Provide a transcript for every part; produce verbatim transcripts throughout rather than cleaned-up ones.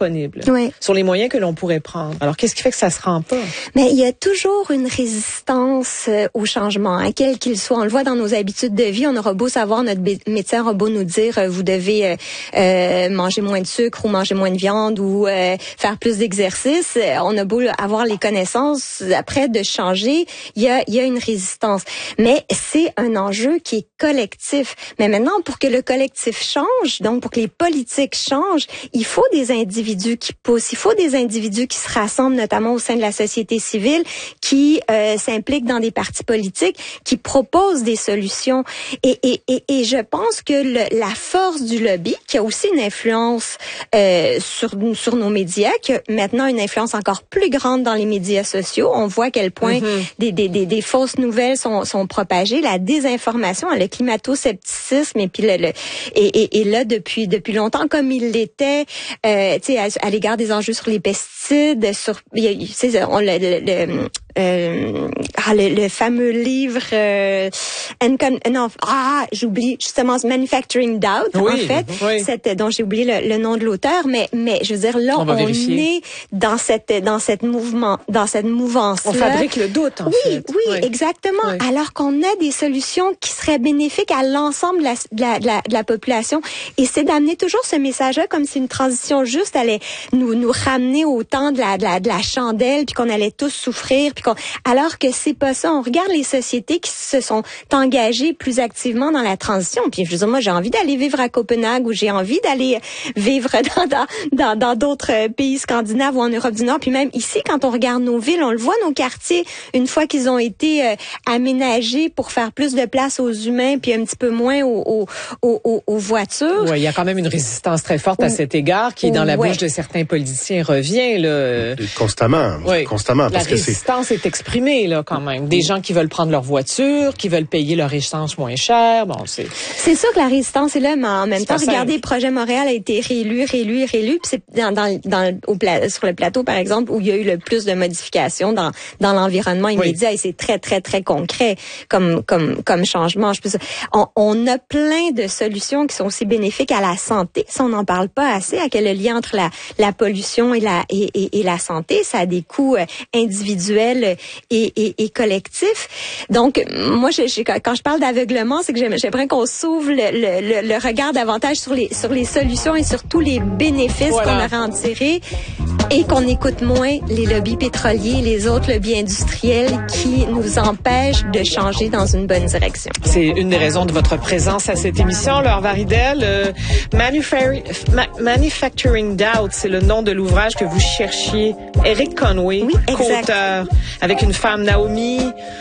disponible oui. sur les moyens que l'on pourrait prendre. Alors, qu'est-ce qui fait que ça se rend pas? Mais il y a toujours une résistance euh, au changement, hein, quel qu'il soit. On le voit dans nos habitudes de vie. On aura beau savoir, notre bé- médecin aura beau nous dire, euh, vous devez euh, euh, manger moins de sucre ou manger moins de viande ou euh, faire plus d'exercice. Euh, on a beau avoir les connaissances, après de changer, il y a, il y a une résistance. Mais c'est un enjeu qui est collectif. Mais maintenant, pour que le collectif change, donc pour que les politiques changent, il faut des individus qui poussent, il faut des individus qui se rassemblent, notamment au sein de la société civile, qui euh, s'impliquent dans des partis politiques, qui proposent des solutions. Et, et, et, et je pense que le, la force du lobby, qui a aussi une influence euh, sur, sur nos médias, qui a maintenant une influence encore plus grande dans les médias sociaux. On voit à quel point mm-hmm. des, des, des, des fausses nouvelles sont, sont propagées, la désinformation, le climato-scepticisme, et puis le, le et, et, et là depuis depuis longtemps, comme il l'était, euh, tu sais, à, à l'égard des enjeux sur les pesticides, sur, tu sais, on le, le, le Euh, ah, le, le fameux livre euh, Encon- non ah j'oublie justement Manufacturing Doubt oui, en fait oui. cette, dont j'ai oublié le, le nom de l'auteur, mais mais je veux dire là on, on, on est dans cette dans cette mouvement dans cette mouvance on fabrique le doute en oui, fait oui oui exactement oui. Alors qu'on a des solutions qui seraient bénéfiques à l'ensemble de la, de la, de la, de la population, et c'est d'amener toujours ce message-là comme si une transition juste allait nous nous ramener au temps de la de la, de la chandelle, puis qu'on allait tous souffrir, puis qu'on, alors que c'est pas ça. On regarde les sociétés qui se sont engagées plus activement dans la transition. Puis je veux dire, moi, j'ai envie d'aller vivre à Copenhague, ou j'ai envie d'aller vivre dans dans dans, dans d'autres pays scandinaves ou en Europe du Nord. Puis même ici, quand on regarde nos villes, on le voit, nos quartiers, une fois qu'ils ont été euh, aménagés pour faire plus de place aux humains, puis un petit peu moins aux, aux, aux, aux voitures. Oui, il y a quand même une résistance très forte à cet égard qui, dans la ouais. bouche de certains politiciens, revient là. Constamment, oui. constamment. Parce la que résistance c'est... est exprimée là quand même. Des gens qui veulent prendre leur voiture, qui veulent payer leur essence moins cher. Bon, c'est. C'est sûr que la résistance est là, mais en même c'est temps, regardez, le projet Montréal a été réélu, réélu, réélu, puis c'est dans, dans, dans au pla- sur le plateau, par exemple, où il y a eu le plus de modifications dans dans l'environnement immédiat, oui. Et c'est très très très concret comme comme comme changement. Je peux, on, on a plein de solutions qui sont aussi bénéfiques à la santé. Ça, on n'en parle pas assez. À quel lien entre la la pollution et la et, et, et la santé, ça a des coûts individuels et, et, et collectifs. Donc, moi, je, je, quand je parle d'aveuglement, c'est que j'aimerais qu'on s'ouvre le, le, le regard davantage sur les sur les solutions et sur tous les bénéfices voilà. qu'on aurait en tiré, et qu'on écoute moins les lobbies pétroliers, les autres lobbies industriels qui nous empêchent de changer dans une bonne direction. C'est une des raisons de votre présence à cette émission, Laure Varidel. Euh, Manufacturing, Ma- Manufacturing Doubt, c'est le nom de l'ouvrage que vous cherchiez. Eric Conway, oui, co-auteur, avec une femme, Naomi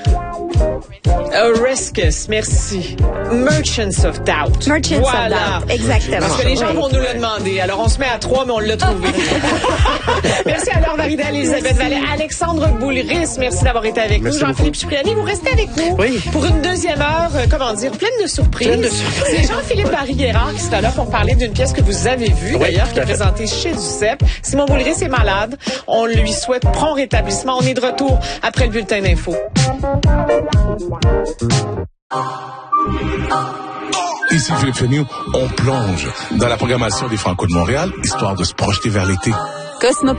Oreskes, merci. Merchants of Doubt. Merchants voilà. of Doubt, exactement. Parce que les gens oui. vont nous le demander. Alors, on se met à trois, mais on l'a trouvé. Merci à Laure Varidel, Elisabeth Vallée, Alexandre Boulris. Merci d'avoir été avec merci nous. Jean-Philippe Cipriani, vous restez avec nous oui. pour une deuxième heure, euh, comment dire, pleine de surprises. Pleine de surprises. C'est Jean-Philippe Barry-Guerrard qui sera là pour parler d'une pièce que vous avez vue, oui, d'ailleurs, qui est présentée chez Duceppe. Simon Boulris est malade. On lui souhaite prompt rétablissement. On est de retour après le bulletin d'info. Ici Philippe Cheniou, on plonge dans la programmation des Franco de Montréal, histoire de se projeter vers l'été. Cosmo